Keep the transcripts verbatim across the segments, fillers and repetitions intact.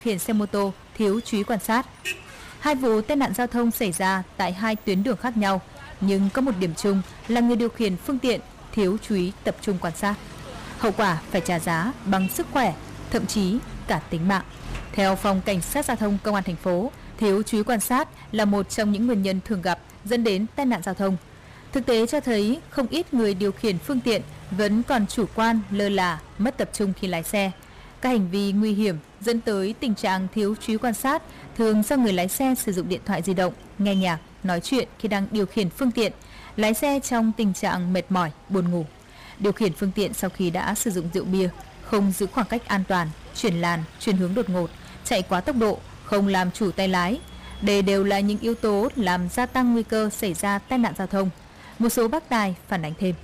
khiển xe mô tô thiếu chú ý quan sát. Hai vụ tai nạn giao thông xảy ra tại hai tuyến đường khác nhau, nhưng có một điểm chung là người điều khiển phương tiện thiếu chú ý tập trung quan sát. Hậu quả phải trả giá bằng sức khỏe, thậm chí cả tính mạng. Theo Phòng Cảnh sát Giao thông Công an thành phố, thiếu chú ý quan sát là một trong những nguyên nhân thường gặp dẫn đến tai nạn giao thông. Thực tế cho thấy không ít người điều khiển phương tiện vẫn còn chủ quan, lơ là, mất tập trung khi lái xe. Các hành vi nguy hiểm dẫn tới tình trạng thiếu chú ý quan sát thường do người lái xe sử dụng điện thoại di động, nghe nhạc, nói chuyện khi đang điều khiển phương tiện, lái xe trong tình trạng mệt mỏi, buồn ngủ. Điều khiển phương tiện sau khi đã sử dụng rượu bia, không giữ khoảng cách an toàn, chuyển làn, chuyển hướng đột ngột, chạy quá tốc độ, không làm chủ tay lái. Đây đều là những yếu tố làm gia tăng nguy cơ xảy ra tai nạn giao thông. Một số bác tài phản ánh thêm.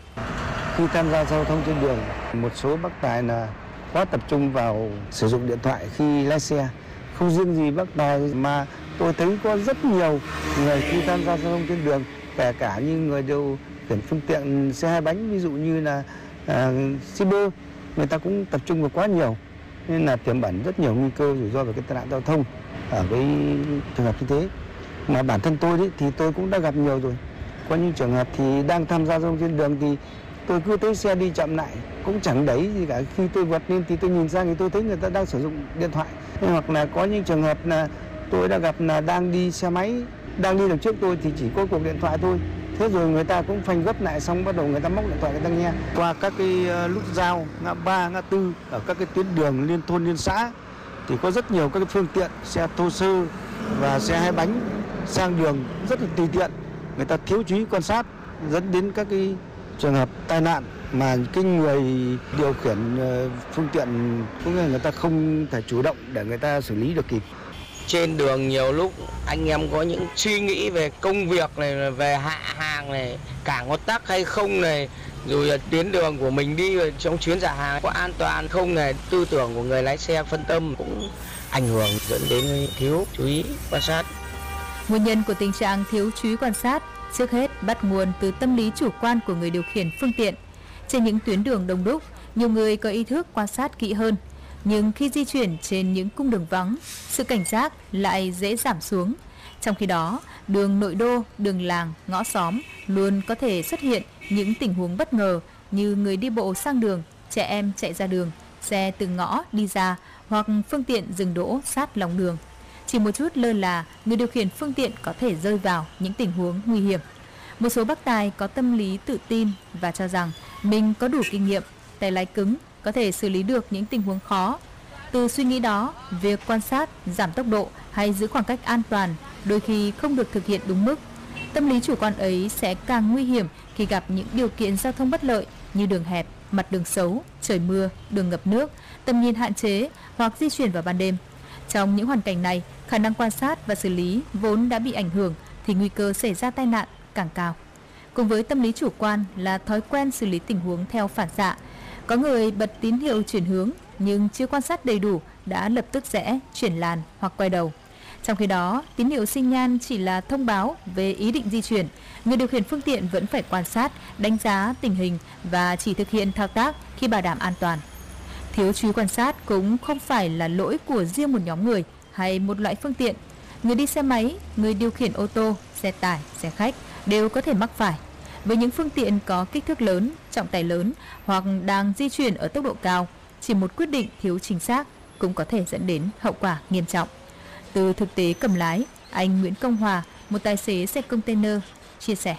Khi tham gia giao thông trên đường, một số bác tài là quá tập trung vào sử dụng điện thoại khi lái xe. Không riêng gì bác tài mà tôi thấy có rất nhiều người khi tham gia giao thông trên đường, kể cả như người điều khiển phương tiện xe hai bánh, ví dụ như là à, shipper, người ta cũng tập trung vào quá nhiều, nên là tiềm ẩn rất nhiều nguy cơ rủi ro về cái tai nạn giao thông ở cái trường hợp như thế. Mà bản thân tôi đấy thì tôi cũng đã gặp nhiều rồi. Có những trường hợp thì đang tham gia giao thông trên đường thì tôi cứ thấy xe đi chậm lại, cũng chẳng đẩy gì cả. Khi tôi vượt lên thì tôi nhìn sang thì tôi thấy người ta đang sử dụng điện thoại. Hoặc là có những trường hợp là tôi đã gặp là đang đi xe máy, đang đi đằng trước tôi thì chỉ có cuộc điện thoại thôi. Thế rồi người ta cũng phanh gấp lại, xong bắt đầu người ta móc điện thoại người ta nghe. Qua các cái nút giao, ngã ba, ngã tư ở các cái tuyến đường liên thôn liên xã thì có rất nhiều các cái phương tiện xe thô sơ và xe hai bánh sang đường rất là tùy tiện. Người ta thiếu chú ý quan sát dẫn đến các cái trường hợp tai nạn mà cái người điều khiển phương tiện cũng là người ta không thể chủ động để người ta xử lý được kịp. Trên đường nhiều lúc anh em có những suy nghĩ về công việc này, về hạ hàng này, cảng có tắc hay không này, rồi tuyến đường của mình đi trong chuyến trả hàng có an toàn không này, tư tưởng của người lái xe phân tâm cũng ảnh hưởng dẫn đến thiếu chú ý quan sát. Nguyên nhân của tình trạng thiếu chú ý quan sát trước hết bắt nguồn từ tâm lý chủ quan của người điều khiển phương tiện. Trên những tuyến đường đông đúc, nhiều người có ý thức quan sát kỹ hơn, nhưng khi di chuyển trên những cung đường vắng, sự cảnh giác lại dễ giảm xuống. Trong khi đó, đường nội đô, đường làng, ngõ xóm luôn có thể xuất hiện những tình huống bất ngờ như người đi bộ sang đường, trẻ em chạy ra đường, xe từ ngõ đi ra hoặc phương tiện dừng đỗ sát lòng đường. Chỉ một chút lơ là, người điều khiển phương tiện có thể rơi vào những tình huống nguy hiểm. Một số bác tài có tâm lý tự tin và cho rằng mình có đủ kinh nghiệm, tay lái cứng, có thể xử lý được những tình huống khó. Từ suy nghĩ đó, việc quan sát, giảm tốc độ hay giữ khoảng cách an toàn đôi khi không được thực hiện đúng mức. Tâm lý chủ quan ấy sẽ càng nguy hiểm khi gặp những điều kiện giao thông bất lợi như đường hẹp, mặt đường xấu, trời mưa, đường ngập nước, tầm nhìn hạn chế hoặc di chuyển vào ban đêm. Trong những hoàn cảnh này, khả năng quan sát và xử lý vốn đã bị ảnh hưởng thì nguy cơ xảy ra tai nạn càng cao. Cùng với tâm lý chủ quan là thói quen xử lý tình huống theo phản xạ. Có người bật tín hiệu chuyển hướng nhưng chưa quan sát đầy đủ đã lập tức rẽ, chuyển làn hoặc quay đầu. Trong khi đó, tín hiệu xi nhan chỉ là thông báo về ý định di chuyển. Người điều khiển phương tiện vẫn phải quan sát, đánh giá tình hình và chỉ thực hiện thao tác khi bảo đảm an toàn. Thiếu chú ý quan sát cũng không phải là lỗi của riêng một nhóm người hay một loại phương tiện. Người đi xe máy, người điều khiển ô tô, xe tải, xe khách đều có thể mắc phải. Với những phương tiện có kích thước lớn, trọng tải lớn hoặc đang di chuyển ở tốc độ cao, chỉ một quyết định thiếu chính xác cũng có thể dẫn đến hậu quả nghiêm trọng. Từ thực tế cầm lái, anh Nguyễn Công Hòa, một tài xế xe container, chia sẻ.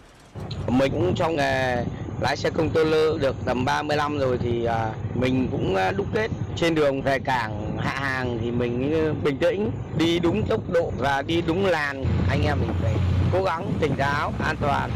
Mình cũng trong nghề lái xe container được tầm ba mươi năm rồi thì mình cũng đúc kết trên đường về cảng hạ hàng thì mình bình tĩnh, đi đúng tốc độ và đi đúng làn. Anh em mình phải cố gắng tỉnh táo, an toàn.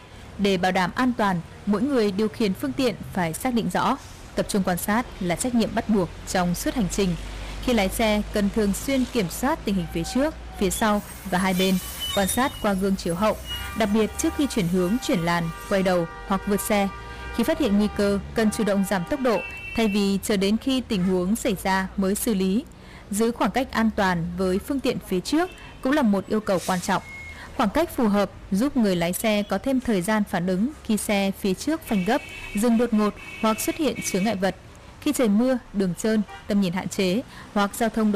Để bảo đảm an toàn, mỗi người điều khiển phương tiện phải xác định rõ, tập trung quan sát là trách nhiệm bắt buộc trong suốt hành trình. Khi lái xe cần thường xuyên kiểm soát tình hình phía trước, phía sau và hai bên, quan sát qua gương chiếu hậu, đặc biệt trước khi chuyển hướng, chuyển làn, quay đầu hoặc vượt xe. Khi phát hiện nguy cơ, cần chủ động giảm tốc độ thay vì chờ đến khi tình huống xảy ra mới xử lý. Giữ khoảng cách an toàn với phương tiện phía trước cũng là một yêu cầu quan trọng. Khoảng cách phù hợp giúp người lái xe có thêm thời gian phản ứng khi xe phía trước phanh gấp, dừng đột ngột hoặc xuất hiện chướng ngại vật. Khi Khi trời mưa, đường trơn, tầm nhìn hạn chế hoặc giao thông